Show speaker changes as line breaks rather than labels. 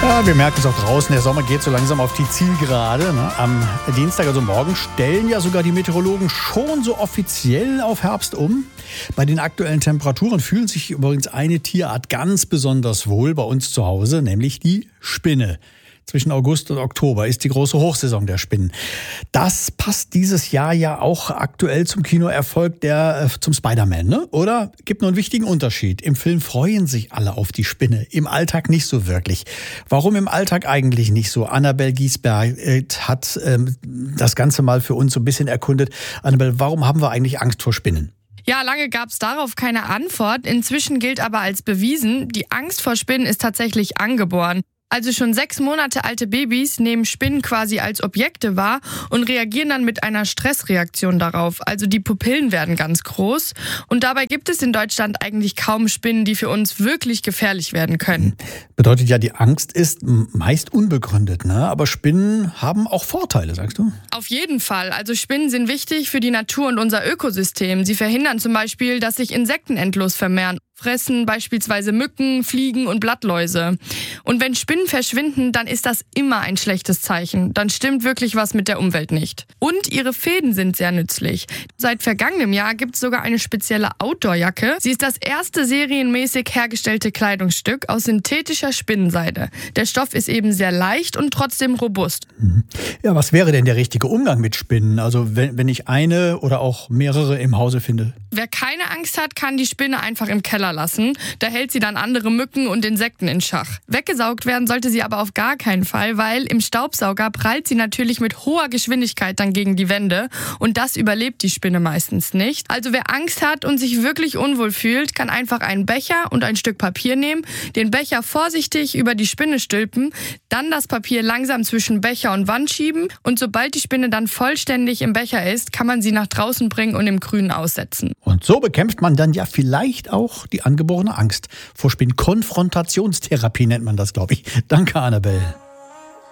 Ja, wir merken es auch draußen, der Sommer geht so langsam auf die Zielgerade. Ne? Am Dienstag, also morgen, stellen ja sogar die Meteorologen schon so offiziell auf Herbst um. Bei den aktuellen Temperaturen fühlen sich übrigens eine Tierart ganz besonders wohl bei uns zu Hause, nämlich die Spinne. Zwischen August und Oktober ist die große Hochsaison der Spinnen. Das passt dieses Jahr ja auch aktuell zum Kinoerfolg zum Spider-Man, ne? Oder? Gibt nur einen wichtigen Unterschied. Im Film freuen sich alle auf die Spinne, im Alltag nicht so wirklich. Warum im Alltag eigentlich nicht so? Annabel Giesberg hat das Ganze mal für uns so ein bisschen erkundet. Annabel, warum haben wir eigentlich Angst vor Spinnen?
Ja, lange gab es darauf keine Antwort. Inzwischen gilt aber als bewiesen, die Angst vor Spinnen ist tatsächlich angeboren. Also schon 6 Monate alte Babys nehmen Spinnen quasi als Objekte wahr und reagieren dann mit einer Stressreaktion darauf. Also die Pupillen werden ganz groß. Und dabei gibt es in Deutschland eigentlich kaum Spinnen, die für uns wirklich gefährlich werden können.
Bedeutet ja, die Angst ist meist unbegründet, ne? Aber Spinnen haben auch Vorteile, sagst du?
Auf jeden Fall. Also Spinnen sind wichtig für die Natur und unser Ökosystem. Sie verhindern zum Beispiel, dass sich Insekten endlos vermehren. Fressen beispielsweise Mücken, Fliegen und Blattläuse. Und wenn Spinnen verschwinden, dann ist das immer ein schlechtes Zeichen. Dann stimmt wirklich was mit der Umwelt nicht. Und ihre Fäden sind sehr nützlich. Seit vergangenem Jahr gibt es sogar eine spezielle Outdoor-Jacke. Sie ist das erste serienmäßig hergestellte Kleidungsstück aus synthetischer Spinnenseide. Der Stoff ist eben sehr leicht und trotzdem robust.
Ja, was wäre denn der richtige Umgang mit Spinnen? Also wenn ich eine oder auch mehrere im Hause finde?
Wer keine Angst hat, kann die Spinne einfach im Keller lassen. Da hält sie dann andere Mücken und Insekten in Schach. Weggesaugt werden sollte sie aber auf gar keinen Fall, weil im Staubsauger prallt sie natürlich mit hoher Geschwindigkeit dann gegen die Wände und das überlebt die Spinne meistens nicht. Also wer Angst hat und sich wirklich unwohl fühlt, kann einfach einen Becher und ein Stück Papier nehmen, den Becher vorsichtig über die Spinne stülpen, dann das Papier langsam zwischen Becher und Wand schieben und sobald die Spinne dann vollständig im Becher ist, kann man sie nach draußen bringen und im Grünen aussetzen.
Und so bekämpft man dann ja vielleicht auch die angeborene Angst vor Spinnen. Konfrontationstherapie nennt man das, glaube ich. Danke, Annabel.